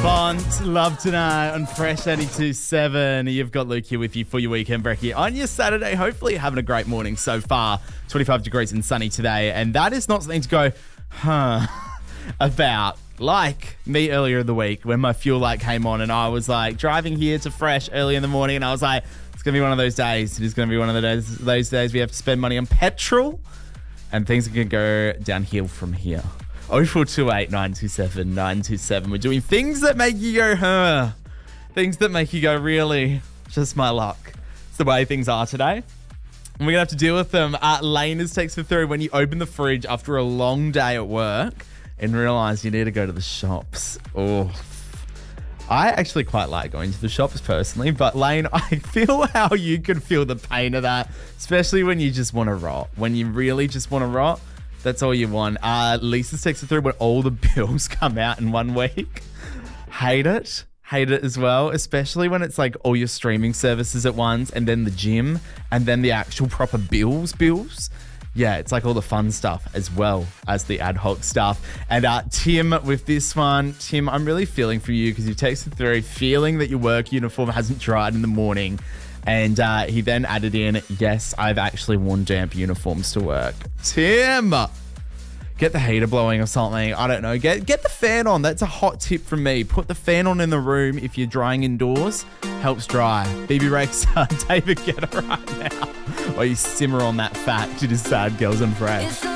Font, Love Tonight on Fresh 82.7. You've got Luke here with you for your weekend brekkie on your Saturday. Hopefully you're having a great morning so far. 25 degrees and sunny today. And that is not something to go, about. Like me earlier in the week when my fuel light came on and I was like driving here to Fresh early in the morning and I was like, it's going to be one of those days. It is going to be one of those days we have to spend money on petrol and things are going to go downhill from here. 0428 927 927. We're doing things that make you go, things that make you go, really, just my luck. It's the way things are today. And we're going to have to deal with them. Lane has texted through when you open the fridge after a long day at work and realise you need to go to the shops. Oh, I actually quite like going to the shops personally, but Lane, I feel how you could feel the pain of that, especially when you just want to rot. When you really just want to rot. That's all you want. Lisa's texted through when all the bills come out in 1 week. Hate it. Hate it as well, especially when it's like all your streaming services at once and then the gym and then the actual proper bills. Yeah, it's like all the fun stuff as well as the ad hoc stuff. And Tim with this one. Tim, I'm really feeling for you because you texted through feeling that your work uniform hasn't dried in the morning. And he then added in, yes, I've actually worn damp uniforms to work. Tim, get the heater blowing or something. I don't know. Get the fan on. That's a hot tip from me. Put the fan on in the room if you're drying indoors. Helps dry. BB Rexa, David Guetta right now. While you simmer on that fact, it is Sad Girls on Fresh.